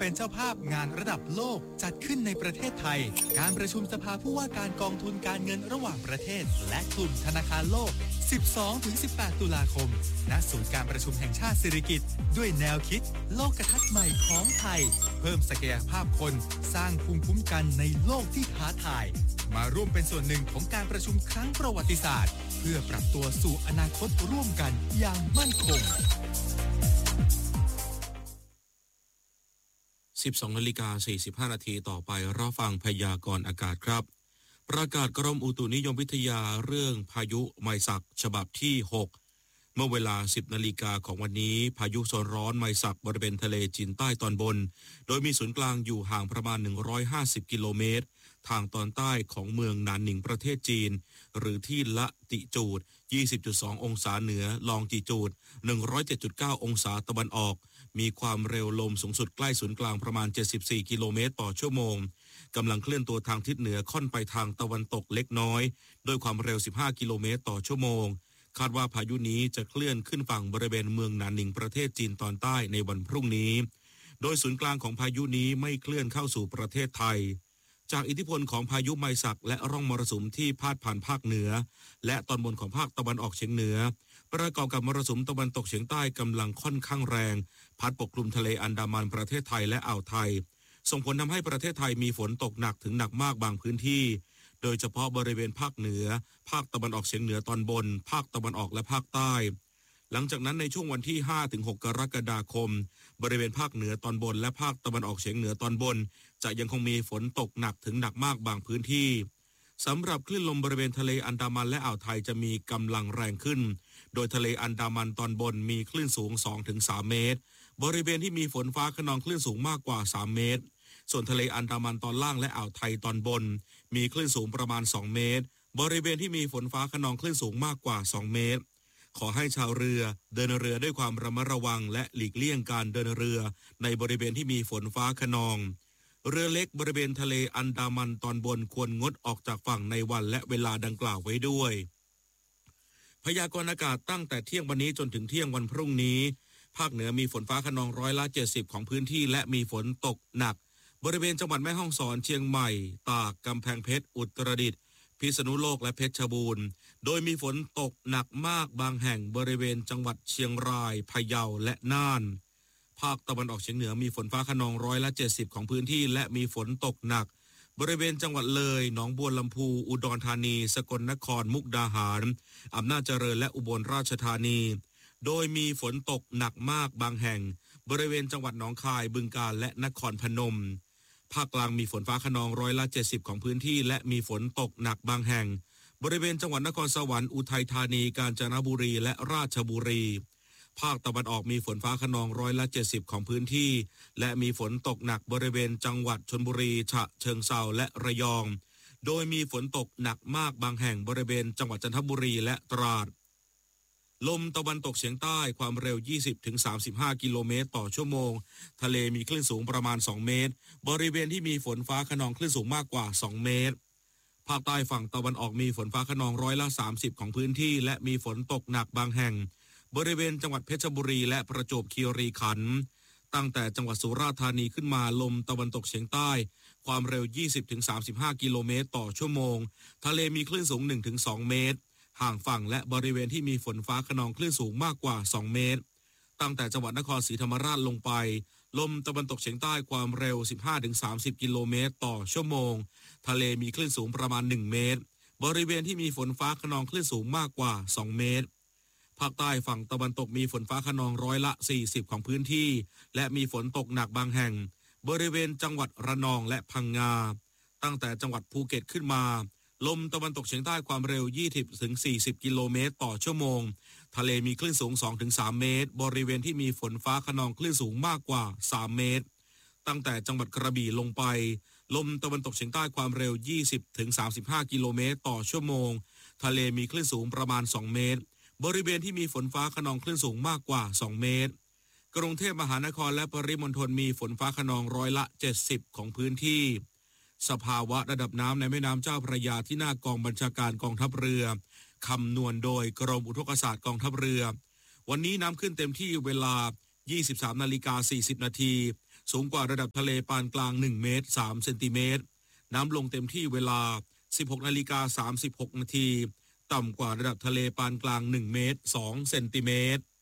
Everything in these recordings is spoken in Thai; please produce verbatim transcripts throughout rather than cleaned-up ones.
เป็นเจ้าภาพงานระดับโลกจัดขึ้นในประเทศไทยการประชุมสภาผู้ว่าการกองทุนการเงินระหว่างประเทศและกลุ่มธนาคารโลก สิบสองถึงสิบแปด ตุลาคมณศูนย์การประชุมแห่งชาติสิริกิติ์ด้วยแนวคิดโลกทัศน์ใหม่ของไทยเพิ่มศักยภาพคนสร้างภูมิคุ้มกันในโลกที่ท้าทายมาร่วมเป็นส่วนหนึ่งของการประชุมครั้งประวัติศาสตร์เพื่อปรับตัวสู่อนาคตร่วมกันอย่างมั่นคงสิบสองนาฬิกาสี่สิบห้านาทีต่อไปรอฟังพยากรณ์อากาศครับประกาศกรมอุตุนิยมวิทยาเรื่องพายุไมศักฉบับที่หกเมื่อเวลาสิบนาฬิกาของวันนี้พายุโซนร้อนไมศักบริเวณทะเลจีนใต้ตอนบนโดยมีศูนย์กลางอยู่ห่างประมาณหนึ่งร้อยห้าสิบกิโลเมตรทางตอนใต้ของเมืองหนานหนิงประเทศจีนหรือที่ละติจูด ยี่สิบจุดสอง องศาเหนือลองจิจูด หนึ่งร้อยเจ็ดจุดเก้า องศาตะวันออกมีความเร็วลมสูงสุดใกล้ศูนย์กลางประมาณเจ็ดสิบสี่กิโลเมตรต่อชั่วโมงกำลังเคลื่อนตัวทางทิศเหนือค่อนไปทางตะวันตกเล็กน้อยด้วยความเร็วสิบห้ากิโลเมตรต่อชั่วโมงคาดว่าพายุนี้จะเคลื่อนขึ้นฝั่งบริเวณเมืองหนานหนิงประเทศจีนตอนใต้ในวันพรุ่งนี้โดยศูนย์กลางของพายุนี้ไม่เคลื่อนเข้าสู่ประเทศไทยจากอิทธิพลของพายุไมศักและร่องมรสุมที่พาดผ่านภาคเหนือและตอนบนของภาคตะวันออกเฉียงเหนือประกอบกับมรสุมตะวันตกเฉียงใต้กำลังค่อนข้างแรงพัดปกคลุมทะเลอันดามันประเทศไทยและอ่าวไทยส่งผลทำให้ประเทศไทยมีฝนตกหนักถึงหนักมากบางพื้นที่โดยเฉพาะบริเวณภาคเหนือภาคตะวันออกเฉียงเหนือตอนบนภาคตะวันออกและภาคใต้หลังจากนั้นในช่วงวันที่ ห้าถึงหก กรกฎาคมบริเวณภาคเหนือตอนบนและภาคตะวันออกเฉียงเหนือตอนบนจะยังคงมีฝนตกหนักถึงหนักมากบางพื้นที่สำหรับคลื่นลมบริเวณทะเลอันดามันและอ่าวไทยจะมีกำลังแรงขึ้นโดยทะเลอันดามันตอนบนมีคลื่นสูง สองถึงสาม เมตรบริเวณที่มีฝนฟ้าคะนองคลื่นสูงมากกว่าสามเมตรส่วนทะเลอันดามันตอนล่างและอ่าวไทยตอนบนมีคลื่นสูงประมาณสองเมตรบริเวณที่มีฝนฟ้าคะนองคลื่นสูงมากกว่าสองเมตรขอให้ชาวเรือเดินเรือด้วยความระมัดระวังและหลีกเลี่ยงการเดินเรือในบริเวณที่มีฝนฟ้าคะนองเรือเล็กบริเวณทะเลอันดามันตอนบนควรงดออกจากฝั่งในวันและเวลาดังกล่าวไว้ด้วยพยากรณ์อากาศตั้งแต่เที่ยงวันนี้จนถึงเที่ยงวันพรุ่งนี้ภาคเหนือมีฝนฟ้าคะนองร้อยละเจ็ดสิบของพื้นที่และมีฝนตกหนักบริเวณจังหวัดแม่ฮ่องสอนเชียงใหม่ตากกำแพงเพชรอุตรดิตถ์พิษณุโลกและเพชรบูรณ์โดยมีฝนตกหนักมากบางแห่งบริเวณจังหวัดเชียงรายพะเยาและน่านภาคตะวันออกเฉียงเหนือมีฝนฟ้าคะนองร้อยละเจ็ดสิบของพื้นที่และมีฝนตกหนักบริเวณจังหวัดเลยหนองบัวลำพูอุดรธานีสกลนครมุกดาหารอำนาจเจริญและอุบลราชธานีโดยมีฝนตกหนักมากบางแห่งบริเวณจังหวัดหนองคายบึงกาฬและนครพนมภาคกลางมีฝนฟ้าคะนองร้อยละเจ็ดสิบของพื้นที่และมีฝนตกหนักบางแห่งบริเวณจังหวัดนครสวรรค์อุทัยธานีกาญจนบุรีและราชบุรีภาคตะวันออกมีฝนฟ้าคะนองร้อยละเจ็ดสิบของพื้นที่และมีฝนตกหนักบริเวณจังหวัดชลบุรีฉะเชิงเทราและระยองโดยมีฝนตกหนักมากบางแห่งบริเวณจังหวัดจันทบุรีและตราดลมตะวันตกเฉียงใต้ความเร็ว ยี่สิบถึงสามสิบห้า กิโลเมตรต่อชั่วโมงทะเลมีคลื่นสูงประมาณสองเมตรบริเวณที่มีฝนฟ้าคะนองคลื่นสูงมากกว่าสองเมตรภาคใต้ฝั่งตะวันออกมีฝนฟ้าคะนองร้อยละสามสิบของพื้นที่และมีฝนตกหนักบางแห่งบริเวณจังหวัดเพชรบุรีและประจวบคีรีขันธ์ตั้งแต่จังหวัดสุราษฎร์ธานีขึ้นมาลมตะวันตกเฉียงใต้ความเร็ว ยี่สิบถึงสามสิบห้า กิโลเมตรต่อชั่วโมงทะเลมีคลื่นสูง หนึ่งถึงสอง เมตรห่างฝั่งและบริเวณที่มีฝนฟ้าคะนองคลื่นสูงมากกว่าสองเมตรตั้งแต่จังหวัดนครศรีธรรมราชลงไปลมตะวันตกเฉียงใต้ความเร็ว สิบห้าถึงสามสิบ กิโลเมตรต่อชั่วโมงทะเลมีคลื่นสูงประมาณหนึ่งเมตรบริเวณที่มีฝนฟ้าคะนองคลื่นสูงมากกว่าสองเมตรภาคใต้ฝั่งตะวันตกมีฝนฟ้าคะนองร้อยละสี่สิบของพื้นที่และมีฝนตกหนักบางแห่งบริเวณจังหวัดระนองและพังงาตั้งแต่จังหวัดภูเก็ตขึ้นมาลมตะวันตกเฉียงใต้ความเร็ว ยี่สิบถึงสี่สิบ กิโลเมตรต่อชั่วโมงทะเลมีคลื่นสูง สองถึงสาม เมตรบริเวณที่มีฝนฟ้าคะนองคลื่นสูงมากกว่าสามเมตรตั้งแต่จังหวัดกระบี่ลงไปลมตะวันตกเฉียงใต้ความเร็ว ยี่สิบถึงสามสิบห้า กิโลเมตรต่อชั่วโมงทะเลมีคลื่นสูงประมาณสองเมตรบริเวณที่มีฝนฟ้าคะนองคลื่นสูงมากกว่าสองเมตรกรุงเทพมหานครและปริมณฑลมีฝนฟ้าคะนองร้อยละเจ็ดสิบของพื้นที่สภาวะระดับน้ำในแม่น้ำเจ้าพระยาที่หน้ากองบัญชาการกองทัพเรือคำนวณโดยกรมอุทกศาสตร์กองทัพเรือวันนี้น้ำขึ้นเต็มที่เวลา ยี่สิบสามนาฬิกาสี่สิบนาทีสูงกว่าระดับทะเลปานกลางหนึ่งเมตรสามเซนติเมตรน้ำลงเต็มที่เวลา สิบหกนาฬิกาสามสิบหกนาทีต่ำกว่าระดับทะเลปานกลางหนึ่งเมตรสองเซนติเมตร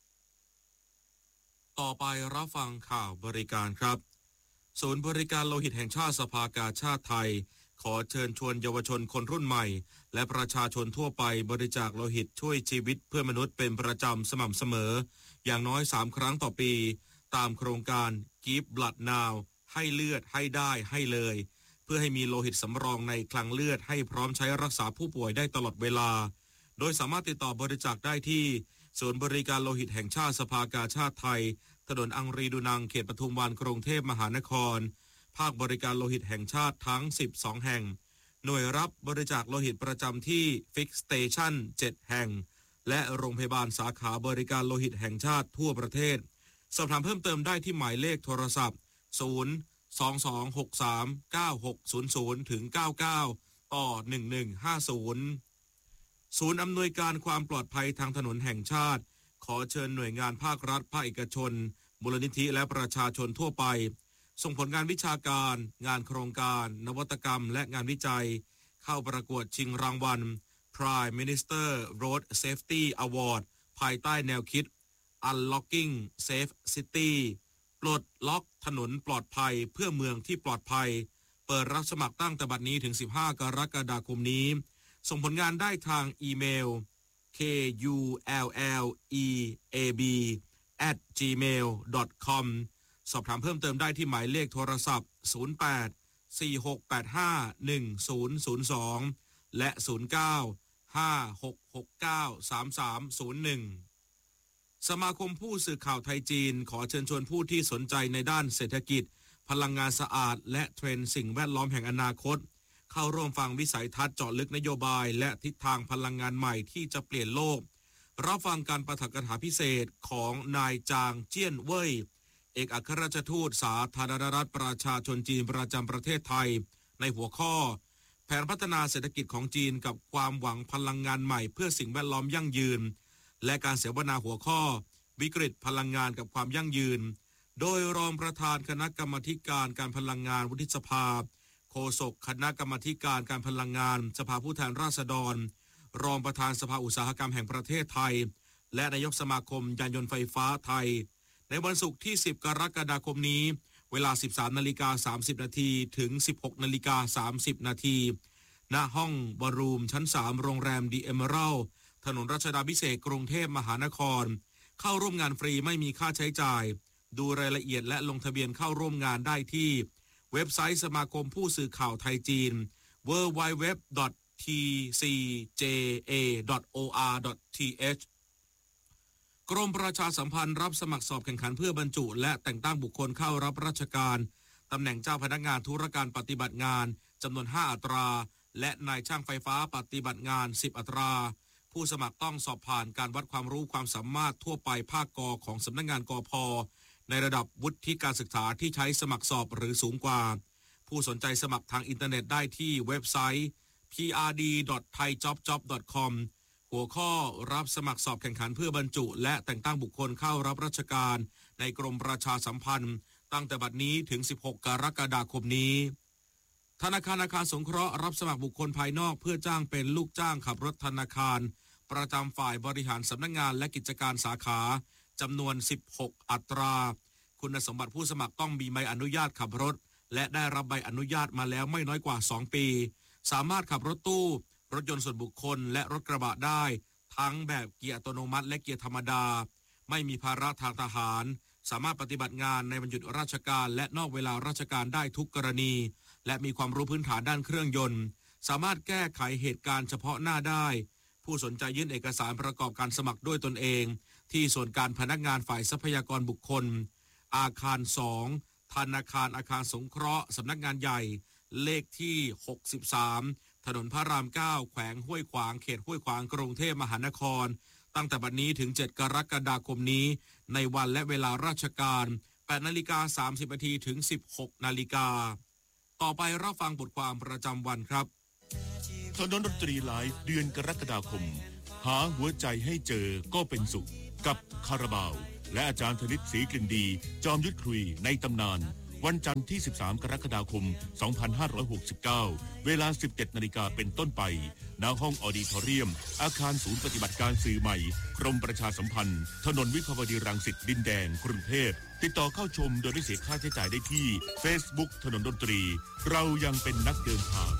ต่อไปรับฟังข่าวบริการครับศูนย์บริการโลหิตแห่งชาติสภากาชาติไทยขอเชิญชวนเยาวชนคนรุ่นใหม่และประชาชนทั่วไปบริจาคโลหิตช่วยชีวิตเพื่อมนุษย์เป็นประจำสม่ำเสมออย่างน้อยสามครั้งต่อปีตามโครงการ Give Blood Now ให้เลือดให้ได้ให้เลยเพื่อให้มีโลหิตสำรองในคลังเลือดให้พร้อมใช้รักษาผู้ป่วยได้ตลอดเวลาโดยสามารถติดต่อบริจาคได้ที่ศูนย์บริการโลหิตแห่งชาติสภากาชาติไทยถนนอังรีดูนังเขตปทุมวันกรุงเทพมหานครภาคบริการโลหิตแห่งชาติทั้งสิบสองแห่งหน่วยรับบริจาคโลหิตประจำที่ Fix Station เจ็ดแห่งและโรงพยาบาลสาขาบริการโลหิตแห่งชาติทั่วประเทศสอบถามเพิ่มเติมได้ที่หมายเลขโทรศัพท์ศูนย์ สอง สอง หก สาม เก้า หก ศูนย์ ศูนย์ ถึง เก้า เก้า ต่อ หนึ่ง หนึ่ง ห้า ศูนย์ศูนย์อำนวยการความปลอดภัยทางถนนแห่งชาติขอเชิญหน่วยงานภาครัฐภาคเอกชนมูลนิธิและประชาชนทั่วไปส่งผลงานวิชาการงานโครงการนวัตกรรมและงานวิจัยเข้าประกวดชิงรางวัล Prime Minister Road Safety Award ภายใต้แนวคิด Unlocking Safe City ปลดล็อกถนนปลอดภัยเพื่อเมืองที่ปลอดภัยเปิดรับสมัครตั้งแต่บัดนี้ถึงสิบห้ากรกฎาคมนี้ส่งผลงานได้ทางอีเมล เค ยู แอล แอล อี เอ บี แอท จี เมล ดอท คอม สอบถามเพิ่มเติมได้ที่หมายเลขโทรศัพท์ศูนย์ แปด สี่ หก แปด ห้า หนึ่ง ศูนย์ ศูนย์ สองและศูนย์ เก้า ห้า หก หก เก้า สาม สาม ศูนย์ หนึ่งสมาคมผู้สื่อข่าวไทยจีนขอเชิญชวนผู้ที่สนใจในด้านเศรษฐกิจพลังงานสะอาดและเทรนด์สิ่งแวดล้อมแห่งอนาคตเข้าร่วมฟังวิสัยทัศน์เจาะลึกนโยบายและทิศทางพลังงานใหม่ที่จะเปลี่ยนโลกรับฟังการปาฐกถาพิเศษของนายจางเจี้ยนเว่ยเอกอัครราชทูตสาธารณรัฐประชาชนจีนประจำประเทศไทยในหัวข้อแผนพัฒนาเศรษฐกิจของจีนกับความหวังพลังงานใหม่เพื่อสิ่งแวดล้อมยั่งยืนและการเสวนาหัวข้อวิกฤตพลังงานกับความยั่งยืนโดยรองประธานคณะกรรมาธิการการพลังงานวุฒิสภาโฆษกคณะกรรมาธิการการพลังงานสภาผู้แทนราษฎรรองประธานสภาอุตสาหกรรมแห่งประเทศไทยและนายกสมาคมยานยนต์ไฟฟ้าไทยในวันศุกร์ที่สิบกรกฎาคมนี้เวลา สิบสามนาฬิกาสามสิบนาทีถึง สิบหกนาฬิกาสามสิบนาทีณห้องบอลรูมชั้นสามโรงแรมดีเอเมอรัลด์ถนนรัชดาภิเษกกรุงเทพมหานครเข้าร่วมงานฟรีไม่มีค่าใช้จ่ายดูรายละเอียดและลงทะเบียนเข้าร่วมงานได้ที่เว็บไซต์สมาคมผู้สื่อข่าวไทยจีน ดับเบิลยู ดับเบิลยู ดับเบิลยู ดอท ที ซี เจ เอ ดอท โอ อาร์ ดอท ที เอช กรมประชาสัมพันธ์รับสมัครสอบแข่งขันเพื่อบรรจุและแต่งตั้งบุคคลเข้ารับราชการตำแหน่งเจ้าพนักงานธุรการปฏิบัติงานจำนวนห้าอัตราและนายช่างไฟฟ้าปฏิบัติงานสิบอัตราผู้สมัครต้องสอบผ่านการวัดความรู้ความสามารถทั่วไปภาคกอของสำนักงานกพ.ในระดับวุฒิการศึกษาที่ใช้สมัครสอบหรือสูงกว่าผู้สนใจสมัครทางอินเทอร์เน็ตได้ที่เว็บไซต์ พี อาร์ ดี ดอท ไทย จ็อบ จ็อบ ดอท คอม หัวข้อรับสมัครสอบแข่งขันเพื่อบรรจุและแต่งตั้งบุคคลเข้ารับราชการในกรมประชาสัมพันธ์ตั้งแต่บัดนี้ถึงสิบหกกรกฎาคมนี้ธนาคารอาคารสงเคราะห์รับสมัครบุคคลภายนอกเพื่อจ้างเป็นลูกจ้างขับรถธนาคารประจำฝ่ายบริหารสำนักงานและกิจการสาขาจำนวนสิบหกอัตราคุณสมบัติผู้สมัครต้องมีใบอนุญาตขับรถและได้รับใบอนุญาตมาแล้วไม่น้อยกว่าสองปีสามารถขับรถตู้รถยนต์ส่วนบุคคลและรถกระบะได้ทั้งแบบเกียร์อัตโนมัติและเกียร์ธรรมดาไม่มีภาระทางทหารสามารถปฏิบัติงานในวันหยุดราชการและนอกเวลาราชการได้ทุกกรณีและมีความรู้พื้นฐานด้านเครื่องยนต์สามารถแก้ไขเหตุการณ์เฉพาะหน้าได้ผู้สนใจยื่นเอกสารประกอบการสมัครด้วยตนเองที่ส่วนการพนักงานฝ่ายทรัพยากรบุคคลอาคารสองธนาคารอาคารสงเคราะห์สำนักงานใหญ่เลขที่หกสิบสามถนนพระรามเก้าแขวงห้วยขวางเขตห้วยขวางกรุงเทพมหานครตั้งแต่บัดนี้ถึงเจ็ดกรกฎาคมนี้ในวันและเวลาราชการแปดนาฬิกาสามสิบนาทีถึงสิบหกนาฬิกาต่อไปรับฟังบทความประจำวันครับถนนดนตรีไลฟ์เดือนกรกฎาคมหาหัวใจให้เจอก็เป็นสุขกับคาราบาวและอาจารย์ธนิตศรีกลิ่นดีจอมยุทธคุยในตำนานวันจันทร์ที่สิบสามกรกฎาคมสองพันห้าร้อยหกสิบเก้าเวลา สิบเจ็ดนาฬิกาเป็นต้นไปณห้องออดิทอเรียมอาคารศูนย์ปฏิบัติการสื่อใหม่กรมประชาสัมพันธ์ถนนวิภาวดีรังสิตดินแดงกรุงเทพติดต่อเข้าชมโดยไม่เสียค่าใช้จ่ายได้ที่ Facebook ถนนดนตรีเรายังเป็นนักเดินทาง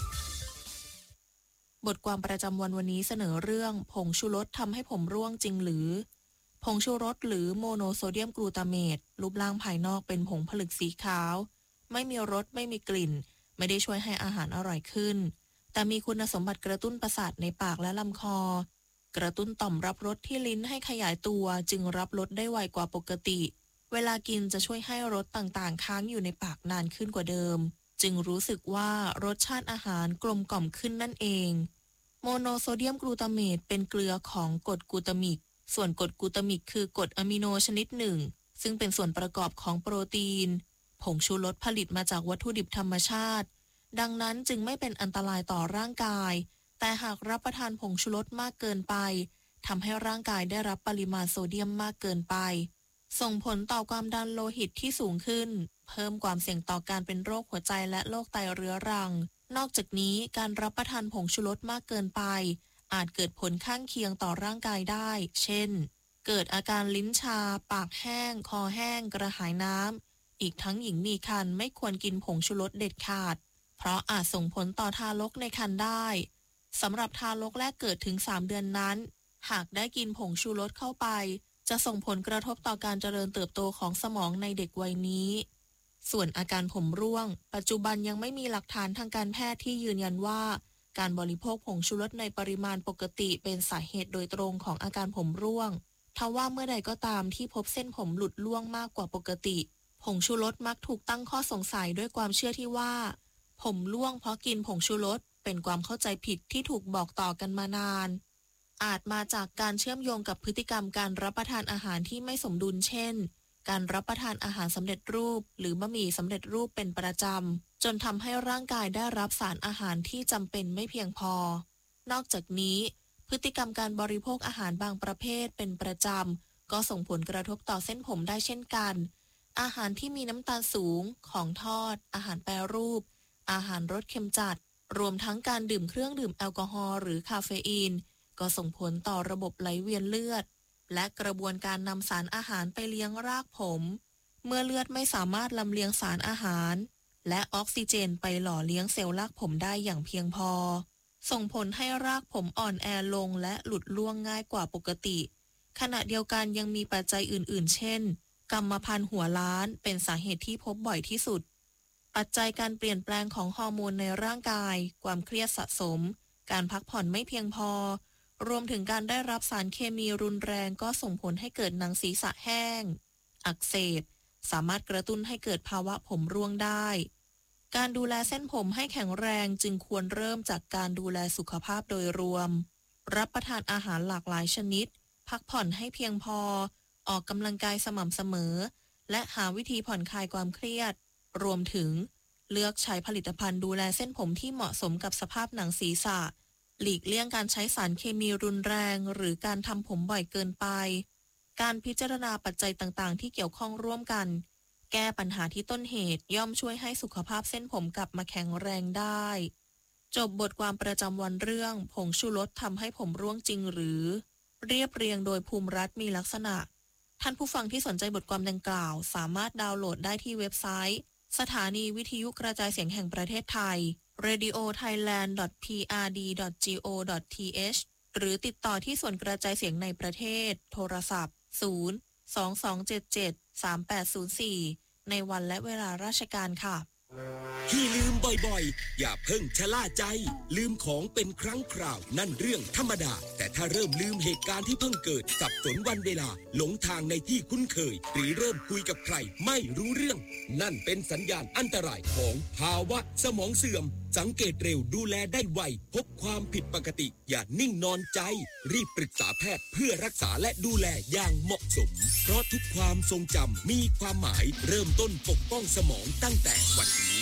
บทความประจำวันวันนี้เสนอเรื่องผงชูรสทำให้ผมร่วงจริงหรือผงชูรสหรือโมโนโซเดียมกลูตาเมตรูปร่างภายนอกเป็นผงผลึกสีขาวไม่มีรสไม่มีกลิ่นไม่ได้ช่วยให้อาหารอร่อยขึ้นแต่มีคุณสมบัติกระตุ้นประสาทในปากและลำคอกระตุ้นต่อมรับรสที่ลิ้นให้ขยายตัวจึงรับรสได้ไวกว่าปกติเวลากินจะช่วยให้รสต่างๆค้างอยู่ในปากนานขึ้นกว่าเดิมจึงรู้สึกว่ารสชาติอาหารกลมกล่อมขึ้นนั่นเองโมโนโซเดียมกลูตาเมตเป็นเกลือของกรดกลูตามิกส่วนกรดกลูตามิกคือกรดอะมิโนชนิดหนึ่งซึ่งเป็นส่วนประกอบของโปรตีนผงชูรสผลิตมาจากวัตถุดิบธรรมชาติดังนั้นจึงไม่เป็นอันตรายต่อร่างกายแต่หากรับประทานผงชูรสมากเกินไปทำให้ร่างกายได้รับปริมาณโซเดียมมากเกินไปส่งผลต่อความดันโลหิตที่สูงขึ้นเพิ่มความเสี่ยงต่อการเป็นโรคหัวใจและโรคไตเรื้อรังนอกจากนี้การรับประทานผงชูรสมากเกินไปอาจเกิดผลข้างเคียงต่อร่างกายได้เช่นเกิดอาการลิ้นชาปากแห้งคอแห้งกระหายน้ำอีกทั้งหญิงมีครรภ์ไม่ควรกินผงชูรสเด็ดขาดเพราะอาจส่งผลต่อทารกในครรภ์ได้สำหรับทารกแรกเกิดถึงสามเดือนนั้นหากได้กินผงชูรสเข้าไปจะส่งผลกระทบต่อการเจริญเติบโตของสมองในเด็กวัยนี้ส่วนอาการผมร่วงปัจจุบันยังไม่มีหลักฐานทางการแพทย์ที่ยืนยันว่าการบริโภคผงชูรสในปริมาณปกติเป็นสาเหตุโดยตรงของอาการผมร่วงทว่าเมื่อใดก็ตามที่พบเส้นผมหลุดร่วงมากกว่าปกติผงชูรสมักถูกตั้งข้อสงสัยด้วยความเชื่อที่ว่าผมร่วงเพราะกินผงชูรสเป็นความเข้าใจผิดที่ถูกบอกต่อกันมานานอาจมาจากการเชื่อมโยงกับพฤติกรรมการรับประทานอาหารที่ไม่สมดุลเช่นการรับประทานอาหารสำเร็จรูปหรือบะหมี่สำเร็จรูปเป็นประจำจนทำให้ร่างกายได้รับสารอาหารที่จำเป็นไม่เพียงพอนอกจากนี้พฤติกรรมการบริโภคอาหารบางประเภทเป็นประจำก็ส่งผลกระทบต่อเส้นผมได้เช่นกันอาหารที่มีน้ำตาลสูงของทอดอาหารแปรรูปอาหารรสเค็มจัดรวมทั้งการดื่มเครื่องดื่มแอลกอฮอล์หรือคาเฟอีนก็ส่งผลต่อระบบไหลเวียนเลือดและกระบวนการนำสารอาหารไปเลี้ยงรากผมเมื่อเลือดไม่สามารถลำเลียงสารอาหารและออกซิเจนไปหล่อเลี้ยงเซลล์รากผมได้อย่างเพียงพอส่งผลให้รากผมอ่อนแอลงและหลุดร่วงง่ายกว่าปกติขณะเดียวกันยังมีปัจจัยอื่นๆเช่นกรรมพันธุ์หัวล้านเป็นสาเหตุที่พบบ่อยที่สุดปัจจัยการเปลี่ยนแปลงของฮอร์โมนในร่างกายความเครียดสะสมการพักผ่อนไม่เพียงพอรวมถึงการได้รับสารเคมีรุนแรงก็ส่งผลให้เกิดหนังศีรษะแห้งอักเสบสามารถกระตุ้นให้เกิดภาวะผมร่วงได้การดูแลเส้นผมให้แข็งแรงจึงควรเริ่มจากการดูแลสุขภาพโดยรวมรับประทานอาหารหลากหลายชนิดพักผ่อนให้เพียงพอออกกำลังกายสม่ำเสมอและหาวิธีผ่อนคลายความเครียดรวมถึงเลือกใช้ผลิตภัณฑ์ดูแลเส้นผมที่เหมาะสมกับสภาพหนังศีรษะหลีกเลี่ยงการใช้สารเคมีรุนแรงหรือการทำผมบ่อยเกินไปการพิจารณาปัจจัยต่างๆที่เกี่ยวข้องร่วมกันแก้ปัญหาที่ต้นเหตุย่อมช่วยให้สุขภาพเส้นผมกลับมาแข็งแรงได้จบบทความประจำวันเรื่องผงชูรสทำให้ผมร่วงจริงหรือเรียบเรียงโดยภูมิรัฐมีลักษณะท่านผู้ฟังที่สนใจบทความดังกล่าวสามารถดาวน์โหลดได้ที่เว็บไซต์สถานีวิทยุกระจายเสียงแห่งประเทศไทย เรดิโอไทยแลนด์ ดอท พี อาร์ ดี ดอท จี โอ ดอท ที เอช หรือติดต่อที่ส่วนกระจายเสียงในประเทศโทรศัพท์ ศูนย์ สอง สอง เจ็ด เจ็ด สาม แปด ศูนย์ สี่ ในวันและเวลาราชการค่ะที่ลืมบ่อยๆอย่าเพิ่งชะล่าใจลืมของเป็นครั้งคราวนั่นเรื่องธรรมดาแต่ถ้าเริ่มลืมเหตุการณ์ที่เพิ่งเกิดสับสนวันเวลาหลงทางในที่คุ้นเคยหรือเริ่มคุยกับใครไม่รู้เรื่องนั่นเป็นสัญญาณอันตรายของภาวะสมองเสื่อมสังเกตเร็วดูแลได้ไวพบความผิดปกติอย่านิ่งนอนใจรีบปรึกษาแพทย์เพื่อรักษาและดูแลอย่างเหมาะสมเพราะทุกความทรงจำมีความหมายเริ่มต้นปกป้องสมองตั้งแต่วันนี้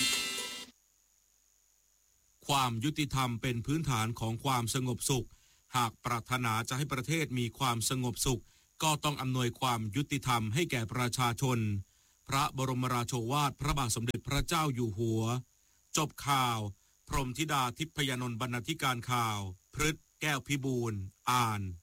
ความยุติธรรมเป็นพื้นฐานของความสงบสุขหากปรารถนาจะให้ประเทศมีความสงบสุขก็ต้องอำนวยความยุติธรรมให้แก่ประชาชนพระบรมราโชวาทพระบาทสมเด็จพระเจ้าอยู่หัวจบข่าวพรหมธิดาทิพยานนท์บรรณาธิการข่าวพฤทธิ์แก้วพิบูลย์อ่าน